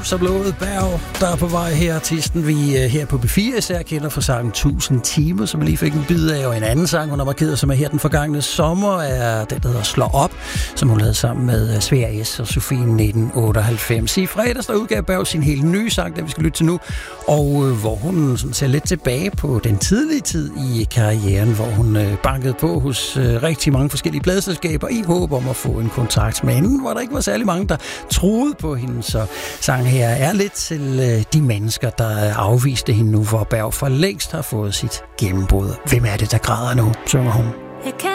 som lovet Berg, der er på vej her. Artisten, vi her på B4 især kender fra sangen 1000 timer, som vi lige fik en bid af. Og en anden sang, hun har markeret, som er her den forgangne sommer, er den, der hedder Slå op, som hun lavede sammen med Svea S. og Sofie 1998. I fredags, der udgav Berg sin helt nye sang, den vi skal lytte til nu, og hvor hun sådan ser lidt tilbage på den tidlige tid i karrieren, hvor hun bankede på hos rigtig mange forskellige pladeselskaber i håb om at få en kontrakt med hende, hvor der ikke var særlig mange, der troede på hende. Så sang her er lidt til de mennesker, der afviste hende nu, hvor Berg for længst har fået sit gennembrud. Hvem er det, der græder nu, synger hun.